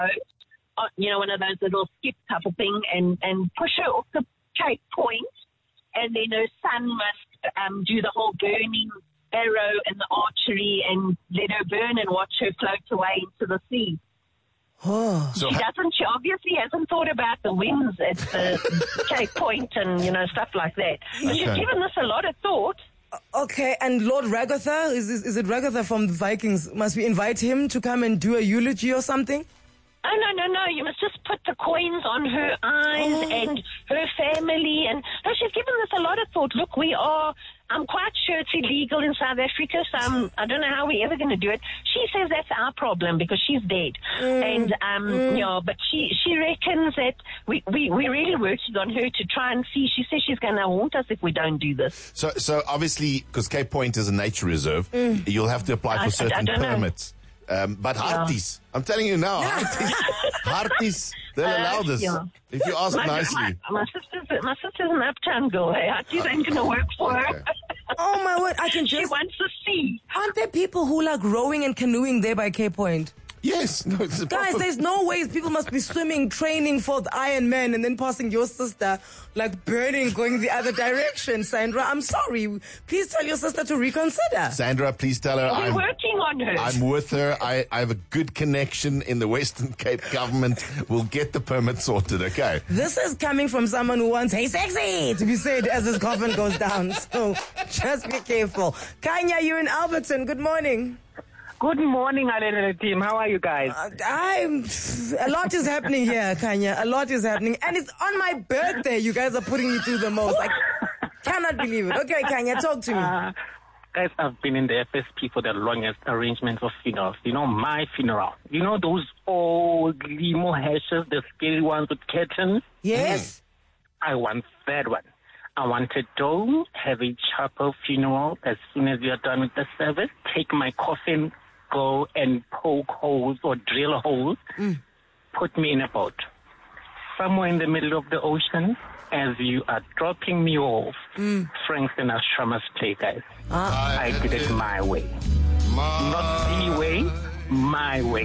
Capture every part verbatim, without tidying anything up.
uh, you know, one of those little skip type of thing, and, and push her off the Cape Point, and then her son must um, do the whole burning arrow and the archery and let her burn and watch her float away into the sea. Oh. So she doesn't. She obviously hasn't thought about the winds at the Cape Point and, you know, stuff like that. But okay. She's given this a lot of thought. Okay, and Lord Ragatha, is, is, is it Ragatha from the Vikings? Must we invite him to come and do a eulogy or something? Oh, no, no, no. You must just put the coins on her eyes oh. and her family. And no, she's given this a lot of thought. Look, we are, I'm quite sure it's illegal in South Africa, so I'm, I don't know how we're ever going to do it. She says that's our problem because she's dead. Mm. And, um, mm. you know, but she, she reckons that we, we, we're really working on her to try and see. She says she's going to haunt us if we don't do this. So, so obviously, because Cape Point is a nature reserve, mm. you'll have to apply for I, certain I, I permits. Know. Um, but Harties, yeah. I'm telling you now, Harties, Harties, they'll uh, allow this yeah. if you ask my, nicely. My, my sister's my sister's an uptown girl. Hey, Harties ain't gonna work for okay. her. Oh my word! I can just. She wants to see. Aren't there people who like rowing and canoeing there by Cape Point? Yes. No, it's Guys, proper... there's no way people must be swimming, training for the Iron Man, and then passing your sister, like burning, going the other direction. Sandra, I'm sorry. Please tell your sister to reconsider. Sandra, please tell her We're I'm working on her. I'm with her. I, I have a good connection in the Western Cape government. We'll get the permit sorted, okay? This is coming from someone who wants, hey, sexy, to be said as his coffin goes down. So just be careful. Kanya, you're in Alberton. Good morning. Good morning, Alele team. How are you guys? Uh, I'm, a lot is happening here, Kanya. A lot is happening. And it's on my birthday. You guys are putting me through the most. I cannot believe it. Okay, Kanya, talk to me. Uh, guys, I've been in the F S P for the longest arrangements of funerals. You know, my funeral. You know those old limo hashes, the scary ones with curtains? Yes. Mm. I want that one. I want a dome, have a chapel funeral. As soon as you're done with the service, take my coffin, go and poke holes or drill holes, mm. put me in a boat somewhere in the middle of the ocean. As you are dropping me off, mm. Frank Sinatra must play, guys. Ah. I did it my way. My Not the way, my way.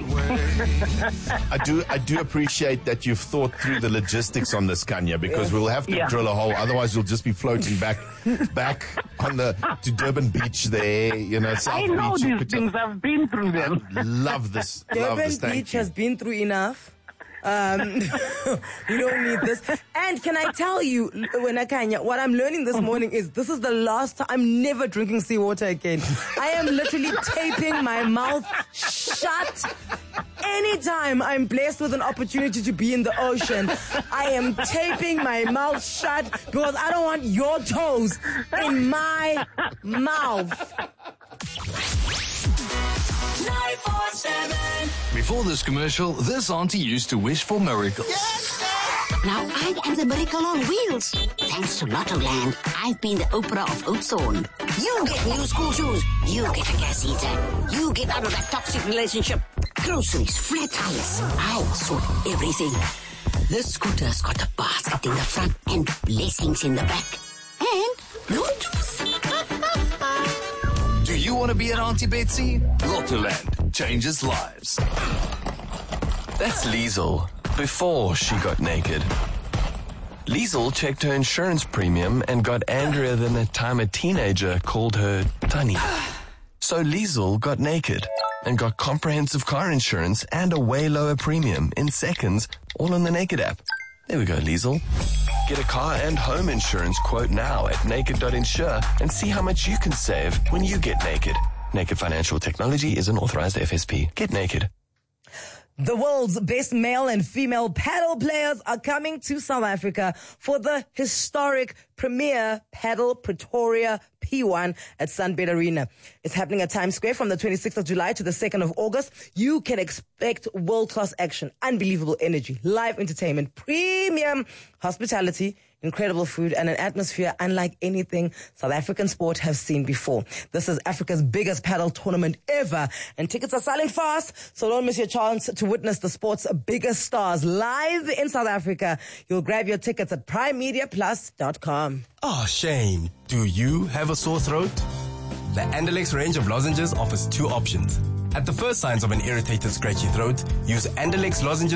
I do I do appreciate that you've thought through the logistics on this, Kanya, because we'll have to yeah. drill a hole. Otherwise, you'll just be floating back back on the to Durban Beach there, you know, South I know Beach. these things. I've been through them. I love this. Durban love this. Thank Beach you. has been through enough. Um, we don't need this. And can I tell you, Kanya, what I'm learning this morning is this is the last time I'm never drinking seawater again. I am literally taping my mouth shut. Anytime I'm blessed with an opportunity to be in the ocean, I am taping my mouth shut because I don't want your toes in my mouth. nine four seven. Before this commercial, this auntie used to wish for miracles. Now I am the miracle on wheels. Thanks to Lottoland, I've been the Oprah of Oudtshoorn. You get new school shoes. You get a gas heater. You get out of that toxic relationship. Groceries, flat tires. I'll sort everything. This scooter's got a basket in the front and blessings in the back. And Bluetooth. Do you want to be an Auntie Betsy? Lottoland changes lives. That's Liesel, before she got naked. Liesel checked her insurance premium and got angrier than the time a teenager called her Tunny. So Liesel got naked and got comprehensive car insurance and a way lower premium in seconds, all on the Naked app. There we go, Liesel. Get a car and home insurance quote now at naked dot insure and see how much you can save when you get naked. Naked Financial Technology is an authorized F S P. Get naked. The world's best male and female paddle players are coming to South Africa for the historic premier Paddle Pretoria P one at Sunbed Arena. It's happening at Times Square from the twenty-sixth of July to the second of August. You can expect world-class action, unbelievable energy, live entertainment, premium hospitality, incredible food, and an atmosphere unlike anything South African sport has seen before. This is Africa's biggest paddle tournament ever, and tickets are selling fast, so don't miss your chance to witness the sport's biggest stars live in South Africa. You'll grab your tickets at prime media plus dot com. Oh, Shane, do you have a sore throat? The Andalex range of lozenges offers two options. At the first signs of an irritated, scratchy throat, use Andalex lozenges